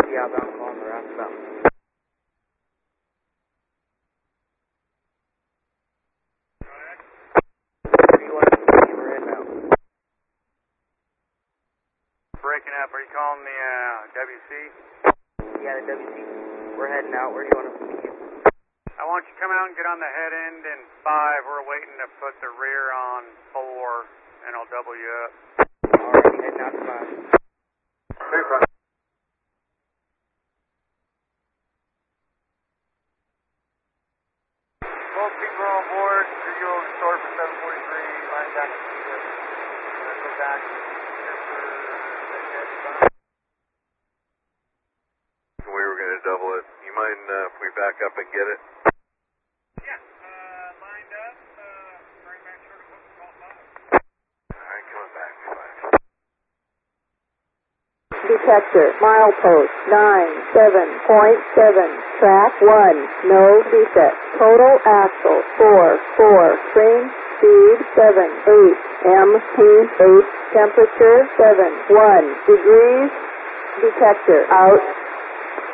Yeah, outbound calling the roundabout. We're heading out. Breaking up. Are you calling the WC? Yeah, the WC. We're heading out. Where do you want us to meet you? I want you to come out and get on the head end in 5. We're waiting to put the rear on 4, and I'll double you up. Alright, heading out to 5. Both people are on board. Video stored for 743. Line back to the go back. We were going to double it. You mind if we back up and get it? Yeah, lined up. Bring back short of call 5. Alright, coming back. Detector, milepost 97.7, track 1, no defect, total axle 4, frame speed 7, 8, MT8, temperature 7, 1 degrees, detector out.